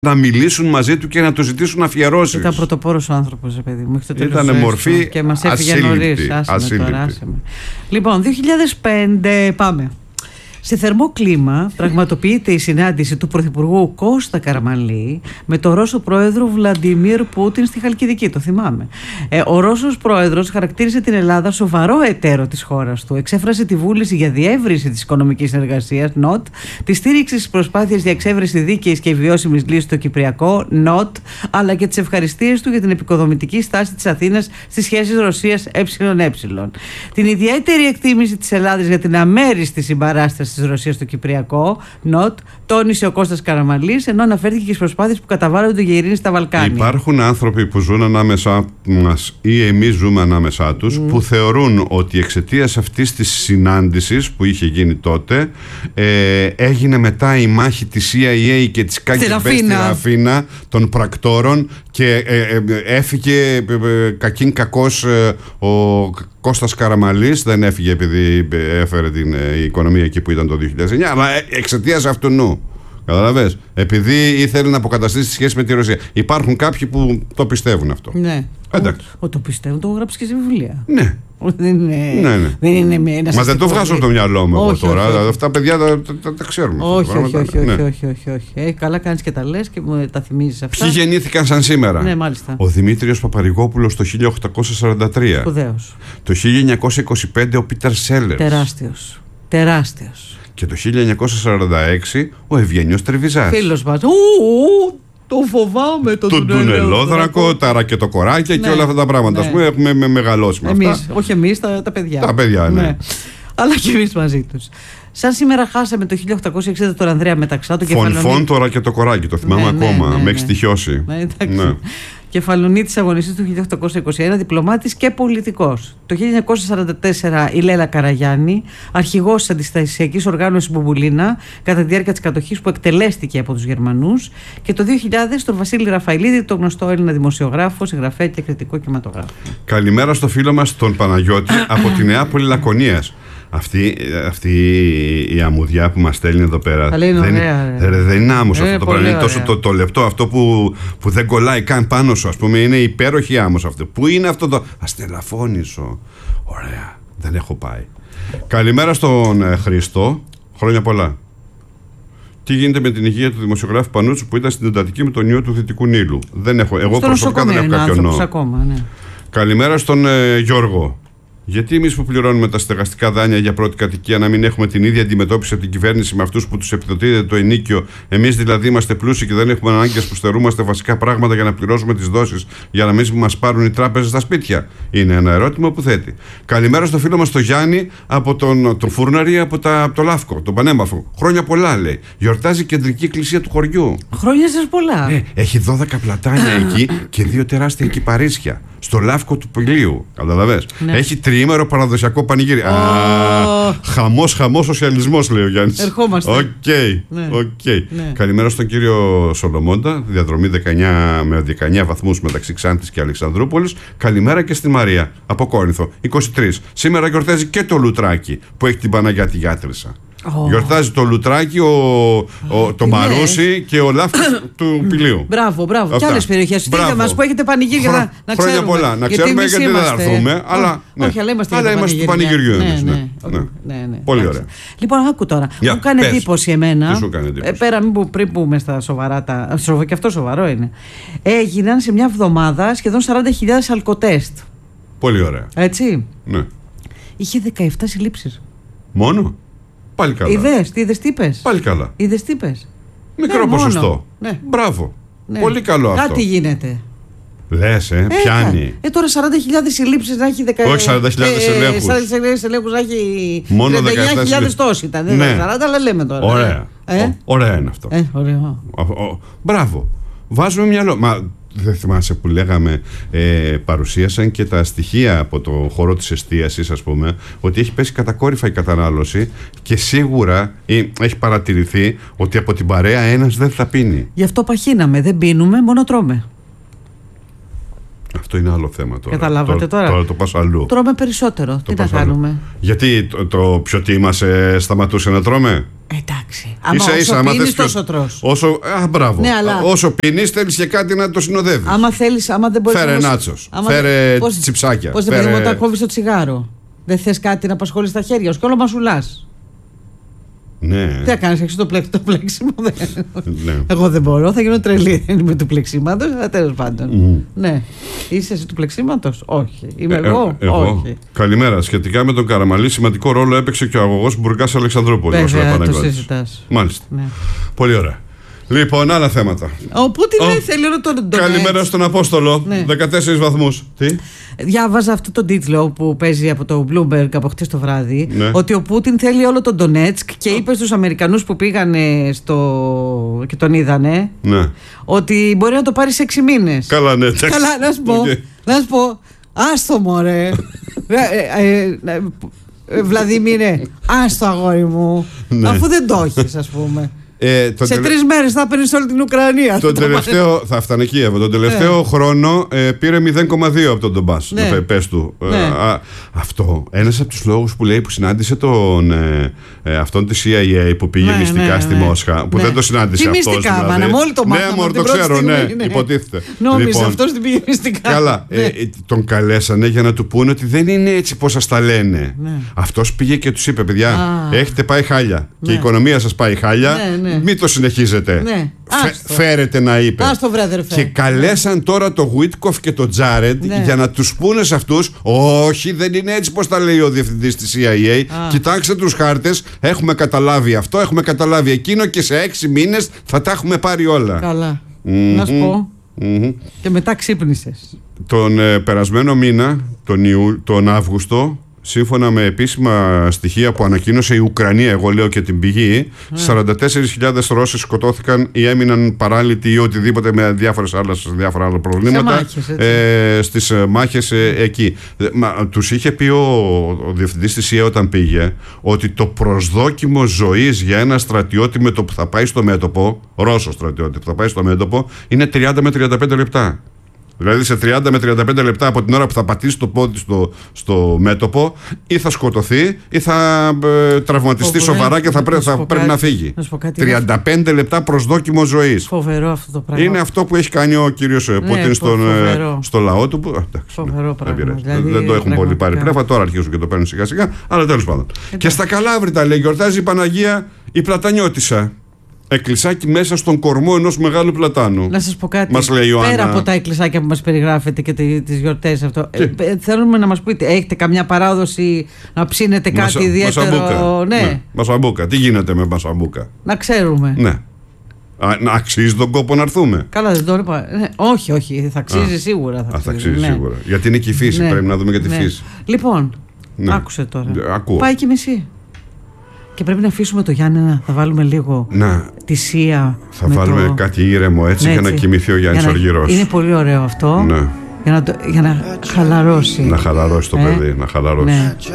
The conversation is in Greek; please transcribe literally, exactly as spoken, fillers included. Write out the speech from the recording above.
να μιλήσουν μαζί του και να του ζητήσουν αφιερώσεις. Ήταν πρωτοπόρος ο άνθρωπος, παιδί μου. Ήταν μορφή και μας έφυγε νωρίς. Άσε με τώρα, άσε με. Λοιπόν, δύο χιλιάδες πέντε, πάμε. Σε θερμό κλίμα πραγματοποιείται η συνάντηση του Πρωθυπουργού Κώστα Καραμανλή με τον Ρώσο πρόεδρο Βλαντιμίρ Πούτιν στη Χαλκιδική. Το θυμάμαι. Ε, ο Ρώσος πρόεδρος χαρακτήρισε την Ελλάδα σοβαρό εταίρο της χώρας του. Εξέφρασε τη βούληση για διεύρυνση της οικονομικής συνεργασίας, νοτ, τη στήριξη στις προσπάθειες για εξέβρεση δίκαιης και βιώσιμης λύσης στο Κυπριακό, νοτ, αλλά και τις ευχαριστίες του για την επικοδομητική στάση της Αθήνας στις σχέσεις Ρωσίας ΕΕ. Την ιδιαίτερη εκτίμηση της Ελλάδας για την αμέριστη συμπαράσταση της Ρωσίας στο Κυπριακό, νοτ, τόνισε ο Κώστας Καραμανλής, ενώ αναφέρθηκε και στις προσπάθειες που καταβάλλονται για ειρήνη στα Βαλκάνια. Υπάρχουν άνθρωποι που ζουν ανάμεσά μας ή εμείς ζούμε ανάμεσά τους, mm. που θεωρούν ότι εξαιτίας αυτής της συνάντησης που είχε γίνει τότε, ε, έγινε μετά η μάχη της σι άι έι και της κέι τζι μπι στην Αθήνα των πρακτόρων και ε, ε, έφυγε ε, ε, κακήν κακός ε, ο Κώστας Καραμανλής. Δεν έφυγε επειδή έφερε την ε, οικονομία εκεί που ήταν το δύο χιλιάδες εννιά, αλλά εξαιτίας αυτού νου. Καταλαβες. Επειδή ήθελε να αποκαταστήσει τη σχέση με τη Ρωσία. Υπάρχουν κάποιοι που το πιστεύουν αυτό. Ναι. Εντάξει. Ο, ο, το πιστεύουν, το έχω γράψει και σε βιβλία. Ναι. Δεν είναι, ναι, ναι. Δεν είναι ένας. Μα δεν το βγάζω από το μυαλό μου εγώ τώρα. Όχι, όχι. Αυτά τα παιδιά τα, τα, τα, τα ξέρουμε. Όχι, όχι, όχι, ναι. όχι, όχι, όχι, όχι. Ε, καλά κάνεις και τα λες και μου τα θυμίζεις αυτά. Ποιοι γεννήθηκαν σαν σήμερα? Ναι, μάλιστα. Ο Δημήτριος Παπαρηγόπουλος το χίλια οκτακόσια σαράντα τρία. Σπουδαίος. Το χίλια εννιακόσια είκοσι πέντε ο Πίτερ Σέλερς. Τεράστιος. Τεράστιος. Και το χίλια εννιακόσια σαράντα έξι ο Ευγένιος Τρεβιζάς. Φίλος μας. Ου, το φοβάμαι το, το τουνελόδρακο, τα ρακετοκοράκια, ναι, και όλα αυτά τα πράγματα. Ναι. Ας πούμε, έχουμε με μεγαλώσει με εμείς, αυτά. Όχι εμείς, τα, τα παιδιά. Τα παιδιά, ναι. ναι. Αλλά και εμείς μαζί τους. Σαν σήμερα χάσαμε το χίλια οκτακόσια εξήντα τον Ανδρέα Μεταξά. Το Φων φων το ρακετοκοράκι, το θυμάμαι ναι, ακόμα. Ναι, ναι, με έχει στοιχειώσει. Ναι, ναι. Κεφαλονίτης αγωνιστής του χίλια οκτακόσια είκοσι ένα, διπλωμάτης και πολιτικός. Το χίλια εννιακόσια σαράντα τέσσερα η Λέλα Καραγιάννη, αρχηγός της αντιστασιακής οργάνωσης Μπουμπουλίνα, κατά τη διάρκεια της κατοχής που εκτελέστηκε από τους Γερμανούς. Και το δύο χιλιάδες τον Βασίλη Ραφαηλίδη, τον γνωστό Έλληνα δημοσιογράφο, συγγραφέα και κριτικό κινηματογράφο. Καλημέρα στο φίλο μας τον Παναγιώτη από τη Νεάπολη Λακωνίας. Αυτή, αυτή η αμμουδιά που μας στέλνει εδώ πέρα δεν, ωραία, ρε. δεν είναι άμμος αυτό το πράγμα. Είναι τόσο το, το λεπτό αυτό που, που δεν κολλάει καν πάνω σου. Ας πούμε, είναι υπέροχη άμμος αυτό. Πού είναι αυτό το αστελαφώνησο. Ωραία, δεν έχω πάει. Καλημέρα στον ε, Χριστό. Χρόνια πολλά. Τι γίνεται με την υγεία του δημοσιογράφου Πανούτσου που ήταν στην εντατική με τον ιό του Δυτικού Νείλου? Δεν έχω, εγώ στο προσωπικά δεν έχω κάποιον νόμο. Ναι. Καλημέρα στον ε, Γιώργο. Γιατί εμείς που πληρώνουμε τα στεγαστικά δάνεια για πρώτη κατοικία να μην έχουμε την ίδια αντιμετώπιση από την κυβέρνηση με αυτούς που τους επιδοτείται το ενίκιο? Εμείς δηλαδή είμαστε πλούσιοι και δεν έχουμε ανάγκες που στερούμαστε βασικά πράγματα για να πληρώσουμε τις δόσεις για να μην μας πάρουν οι τράπεζες στα σπίτια? Είναι ένα ερώτημα που θέτει. Καλημέρα στο φίλο μας τον Γιάννη από τον, τον Φούρναρη από, τα, από το Λάφκο, τον Πανέμορφο. Χρόνια πολλά, λέει. Γιορτάζει η κεντρική εκκλησία του χωριού. Χρόνια σας πολλά. Ε, έχει δώδεκα πλατάνια εκεί και δύο τεράστια κυπαρίσια. Στο Λάφκο του Πηλίου. Καταλαβες. Ναι. Έχει τριήμερο παραδοσιακό πανηγύρι. Oh. Α, χαμός, χαμός σοσιαλισμός, λέει ο Γιάννης. Ερχόμαστε. Οκ. Okay. Ναι. Okay. Ναι. Καλημέρα στον κύριο Σολομώντα. Διαδρομή δεκαεννιά με δεκαεννιά βαθμούς μεταξύ Ξάνθης και Αλεξανδρούπολης. Καλημέρα και στη Μαρία από Κόρινθο. είκοσι τρία. Σήμερα γιορτάζει και το Λουτράκι που έχει την Παναγιά τη Γιάτρησα. Oh. Γιορτάζει το Λουτράκι, ο, ο, το Μαρούσι και ο Λάφκος του Πηλίου. Μπράβο, μπράβο. Και άλλες περιοχές. Στείλτε μας που έχετε πανηγύρια Χρο... να, να ξέρουμε. Χρόνια πολλά. Να ξέρουμε γιατί, γιατί δεν θα έρθουμε. Αλλά, ναι. Όχι, αλλά είμαστε, αλλά είμαστε του πανηγυριού. Ναι, ναι, ναι. Ναι. Ναι, ναι. Πολύ ωραία. Λοιπόν, άκου τώρα. Yeah, μου κάνει εντύπωση εμένα. Ε, πέρα μην που, πριν πούμε στα σοβαρά τα. Και αυτό σοβαρό είναι. Έγιναν σε μια εβδομάδα σχεδόν σαράντα χιλιάδες αλκοτέστ. Πολύ ωραία. Έτσι. Ναι. Είχε δεκαεπτά συλλήψεις. Μόνο? Πάλι καλά. Είδες, είδες τι είπες? Πάλι καλά. Είδες τι είπες? Μικρό ναι, ποσοστό. Ναι. Μπράβο. Ναι. Πολύ καλό αυτό. Κάτι γίνεται. Λες, ε, ε πιάνει. Ε, τώρα σαράντα χιλιάδες συλλήψεις να έχει δεκαεπτά. Όχι σαράντα χιλιάδες ε, ελέγχους. σαράντα χιλιάδες ελέγχους να έχει. Μόνο τριάντα εννιά χιλιάδες τόσοι ήταν. Δεν ναι. σαράντα, αλλά λέμε τώρα. Ωραία. Ε? Ο, ωραία είναι αυτό. Ε, ωραία. Ο, ο, μπράβο. Βάζουμε μυαλό. Μα δεν θυμάσαι που λέγαμε, ε, παρουσίασαν και τα στοιχεία από το χώρο της εστίασης, ας πούμε, ότι έχει πέσει κατακόρυφα η κατανάλωση και σίγουρα ε, έχει παρατηρηθεί ότι από την παρέα ένας δεν θα πίνει. Γι' αυτό παχύναμε, δεν πίνουμε, μόνο τρώμε. Αυτό είναι άλλο θέμα τώρα. Καταλάβατε τώρα. Τώρα το πας αλλού. Τρώμε περισσότερο. Το τι να κάνουμε? Γιατί το, το πιωτί μας ε, σταματούσε να τρώμε? Εντάξει. Ίσα ίσα, άμα θες πιο... τόσο τρως. Όσο, α, μπράβο. Ναι, αλλά... Όσο πίνεις, θέλεις και κάτι να το συνοδεύεις. Άμα θέλεις, άμα δεν μπορείς. Φέρε όμως... νάτσος, άμα... φέρε πώς... τσιψάκια. Πώς φέρε... δεν όταν κόβεις το τσιγάρο. Δεν θες κάτι να απασχολείς τα χέρια σου και όλο μασουλάς. Ναι. Τι θα κάνεις, έχεις το, πλέξ, το πλέξιμο. Ναι. Εγώ δεν μπορώ, θα γίνω τρελή με του πλεξίματος, αλλά τέλος πάντων. Mm. Ναι. Είσαι εσύ του πλεξίματος? Όχι. Είμαι ε, εγώ? Ε, εγώ. Όχι. Καλημέρα. Σχετικά με τον Καραμαλή, σημαντικό ρόλο έπαιξε και ο αγωγός Μπουργκάς Αλεξανδρούπολης. Βέβαια, το συζητάς. Μάλιστα. Ναι. Πολύ ωραία. Λοιπόν, άλλα θέματα. Ο Πούτιν oh. θέλει όλο τον Ντονέτσκ. Καλημέρα στον Απόστολο. Ναι. δεκατέσσερις βαθμούς. Τι? Διάβαζα αυτό τον τίτλο που παίζει από το Bloomberg από χτες το βράδυ. Ναι. Ότι ο Πούτιν θέλει όλο τον Ντονέτσκ και είπε στους Αμερικανούς που πήγανε στο... και τον είδανε. Ναι. Ότι μπορεί να το πάρει σε έξι μήνες. Καλά, ναι. Καλά, να σου πω. Okay. Να σου πω. Άστο μωρέ. ε, ε, ε, ε, Βλαδίμηρε, άστο αγόρι μου. Ναι. Αφού δεν το έχεις, ας πούμε. Ε, σε τελε... τρεις μέρες θα παίρνεις όλη την Ουκρανία. Τον τελευταίο, θα φτάνε εκεί, τον τελευταίο ναι. χρόνο ε, πήρε μηδέν κόμμα δύο από τον Ντομπάς. Ναι. Πες του. Ναι. Ε, α, αυτό, ένας από τους λόγους που λέει που συνάντησε τον, ε, ε, αυτόν τη σι άι έι που πήγε ναι, μυστικά ναι, στη ναι. Μόσχα. Που ναι. δεν το συνάντησε αυτό. Μυστικά, δηλαδή. Μάνα, μόλι το μάθαμε. Ναι, μόλι το ξέρω, στιγμή, ναι, ναι, υποτίθεται. Νόμιζε λοιπόν, αυτός την πήγε μυστικά. Καλά. Ναι. Ε, τον καλέσανε για να του πούνε ότι δεν είναι έτσι πώς σας τα λένε. Ναι. Αυτός πήγε και τους είπε, παιδιά, α, έχετε πάει χάλια. Και η οικονομία σας πάει χάλια. Μην το συνεχίζετε. Ναι. Φε, φέρετε να είπε. Άστο, βρε, και καλέσαν ναι. τώρα το Γουίτκοφ και το Τζάρεντ ναι. για να τους πούνε σε αυτούς, όχι, δεν είναι έτσι πως τα λέει ο διευθυντής της σι άι έι. Α. Κοιτάξτε τους χάρτες, έχουμε καταλάβει αυτό, έχουμε καταλάβει εκείνο και σε έξι μήνες θα τα έχουμε πάρει όλα. Καλά. Mm-hmm. Να σου πω. Mm-hmm. Και μετά ξύπνησες. Τον ε, περασμένο μήνα, τον, Ιου, τον Αύγουστο, σύμφωνα με επίσημα στοιχεία που ανακοίνωσε η Ουκρανία, εγώ λέω και την πηγή, mm. σαράντα τέσσερις χιλιάδες Ρώσοι σκοτώθηκαν ή έμειναν παράλυτοι ή οτιδήποτε με διάφορες άλλες, διάφορα άλλα προβλήματα μάχες, ε, στις μάχες ε, εκεί. Μα, τους είχε πει ο, ο διευθυντής της σι άι έι όταν πήγε ότι το προσδόκιμο ζωής για ένα στρατιώτη με το που θα πάει στο μέτωπο, Ρώσο στρατιώτη που θα πάει στο μέτωπο, είναι τριάντα με τριάντα πέντε λεπτά. Δηλαδή σε τριάντα με τριάντα πέντε λεπτά από την ώρα που θα πατήσει το πόδι στο, στο μέτωπο, ή θα σκοτωθεί ή θα ε, τραυματιστεί Φοβερό, σοβαρά και θα, πρέ, θα πρέπει κάτι, να φύγει. Να τριάντα πέντε λεπτά προσδόκιμο ζωής. Φοβερό αυτό το πράγμα. Είναι αυτό που έχει κάνει ο κύριος ναι, Πούτιν στον, στο λαό του. Που, εντάξει, φοβερό πράγμα. Δηλαδή, δεν το έχουν πολύ πάρει πνεύμα. Τώρα αρχίζουν και το παίρνουν σιγά σιγά. Αλλά τέλος πάντων. Εντάξει. Και στα Καλάβρητα λέει γιορτάζει η Παναγία η Πλατανιώτισσα. Εκκλησάκι μέσα στον κορμό ενός μεγάλου πλατάνου. Να σας πω κάτι. Μας λέει πέρα από τα εκκλησάκια που μας περιγράφετε και τις γιορτές αυτό, ε, θέλουμε να μας πείτε, έχετε καμιά παράδοση να ψήνετε κάτι Μασα, ιδιαίτερο? Μασαμπούκα. Ναι. ναι. Μασαμπούκα. Τι γίνεται με μασαμπούκα? Να ξέρουμε. Ναι. Α, να αξίζει τον κόπο να έρθουμε. Καλά, δεν το είπα. Ναι, όχι, όχι. Θα αξίζει Α. σίγουρα. Θα αξίζει, Α, θα αξίζει ναι. σίγουρα. Γιατί είναι και η φύση. Ναι. Πρέπει να δούμε για τη ναι. φύση. Λοιπόν, ναι. άκουσε τώρα. Ακούω. Πάει και μισή. Και πρέπει να αφήσουμε το Γιάννενα, θα βάλουμε λίγο να, τη Σία. Θα βάλουμε το... κάτι ήρεμο έτσι, ναι, έτσι για να κοιμηθεί ο Γιάννης Οργυρός. Είναι πολύ ωραίο αυτό. Ναι. Για να, το, για να χαλαρώσει. Να χαλαρώσει το ε? παιδί, να χαλαρώσει. Ναι.